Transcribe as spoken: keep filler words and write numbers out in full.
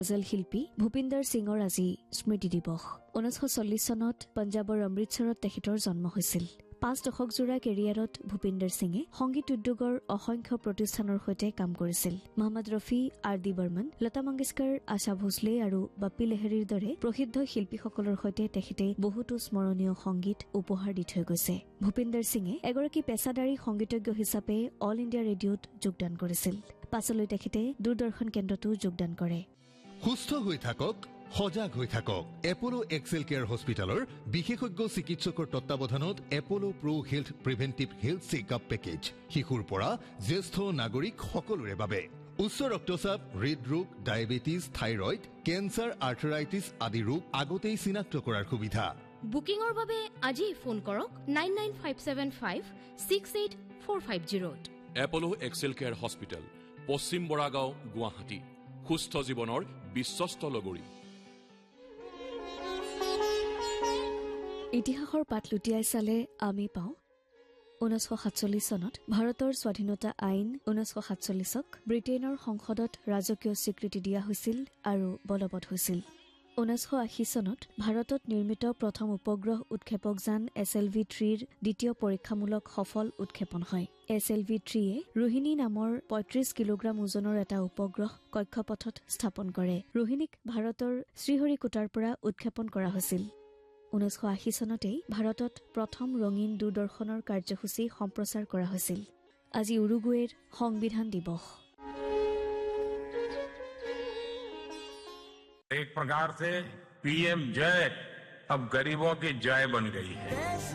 গজল শিল্পী ভূপিন্দৰ সিঙৰ আজি স্মৃতি দিৱস। ঊনৈছশ চল্লিছ চনত পঞ্জাৱৰ অমৃতসৰত তেখেতৰ জন্ম হৈছিল। পাঁচ দশকজোৰা কেৰিয়াৰত ভূপিন্দৰ সিঙে সংগীত উদ্যোগৰ অসংখ্য প্ৰতিষ্ঠানৰ সৈতে কাম কৰিছিল। মহম্মদ ৰফি, আৰ ডি বৰ্মন, লতা মংগেশকাৰ, আশা ভোছলে আৰু বাপ্পী লেহেৰীৰ দৰে প্ৰসিদ্ধ শিল্পীসকলৰ সৈতে তেখেতে বহুতো স্মৰণীয় সংগীত উপহাৰ দি থৈ গৈছে। ভূপিন্দৰ সিঙে এগৰাকী পেছাদাৰী সংগীতজ্ঞ হিচাপে অল ইণ্ডিয়া ৰেডিঅ'ত যোগদান কৰিছিল। পাছলৈ তেখেতে দূৰদৰ্শন কেন্দ্ৰতো যোগদান কৰে। সুস্থ হৈ থাকক, সজাগ হৈ থাকক। এপলো এক্সেল কেয়াৰ হস্পিটেলৰ বিশেষজ্ঞ চিকিৎসকৰ তত্বাৱধানত এপলো প্ৰ health preventive health checkup package শিশুৰ পৰা জ্যেষ্ঠ নাগৰিক সকলোৰে বাবে। উচ্চ ৰক্তচাপ, হৃদৰোগ, ডায়েবেটিছ, থাইৰয়ড, কেঞ্চাৰ, আৰ্থৰাইটিছ আদি ৰোগ আগতেই চিনাক্ত কৰাৰ সুবিধা। বুকিঙৰ বাবে আজি ফোন কৰক nine nine five seven five six eight four five জিৰ'ত। এপলো Excel care hospital, পশ্চিম বৰাগাঁও, গুৱাহাটী। সুস্থ জীৱনৰ বিশ্বস্ত লগৰী। ইতিহাসৰ পাত লুটিয়াই চালে আমি পাওঁ ঊনৈছশ সাতচল্লিছ চনত ভাৰতৰ স্বাধীনতা আইন ঊনৈছশ সাতচল্লিছক ব্ৰিটেইনৰ সংসদত ৰাজকীয় স্বীকৃতি দিয়া হৈছিল আৰু বলবৎ হৈছিল। ঊনৈছশ আশী চনত ভাৰতত নিৰ্মিত প্ৰথম উপগ্ৰহ উৎক্ষেপকযান এছ এল ভি থ্ৰীৰ দ্বিতীয় পৰীক্ষামূলক সফল উৎক্ষেপন হয়। এছ এল ভি থ্ৰীয়ে ৰোহিণী নামৰ পঁয়ত্ৰিশ কিলোগ্ৰাম ওজনৰ এটা উপগ্ৰহ কক্ষপথত স্থাপন কৰে। ৰোহিণীক ভাৰতৰ শ্ৰীহৰিকোটাৰ পৰা উৎক্ষেপন কৰা হৈছিল। ঊনৈছশ আশী চনতেই ভাৰতত প্ৰথম ৰঙীন দূৰদৰ্শনৰ কাৰ্যসূচী সম্প্ৰচাৰ কৰা হৈছিল। আজি উৰুগুৱেৰ সংবিধান দিৱস। एक प्रकार से पीएम जय अब गरीबों की जय बन गई है।